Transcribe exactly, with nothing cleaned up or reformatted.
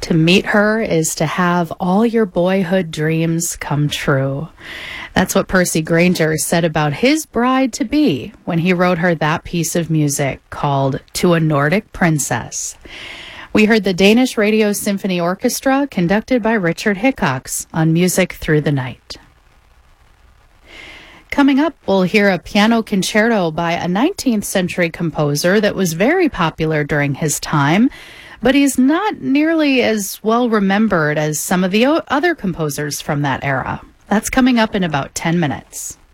To meet her is to have all your boyhood dreams come true. That's what Percy Grainger said about his bride-to-be when he wrote her that piece of music called To a Nordic Princess. We heard the Danish Radio Symphony Orchestra, conducted by Richard Hickox, on Music Through the Night. Coming up, we'll hear a piano concerto by a nineteenth century composer that was very popular during his time, but he's not nearly as well remembered as some of the other composers from that era. That's coming up in about ten minutes.